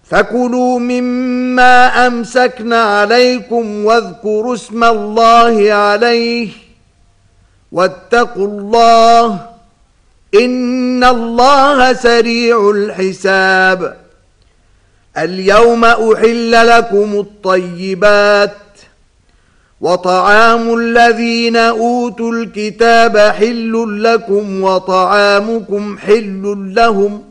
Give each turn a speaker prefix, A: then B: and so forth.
A: فكلوا مما أمسكنا عليكم واذكروا اسم الله عليه واتقوا الله إن الله سريع الحساب. اليوم أحل لكم الطيبات وطعام الذين أوتوا الكتاب حل لكم وطعامكم حل لهم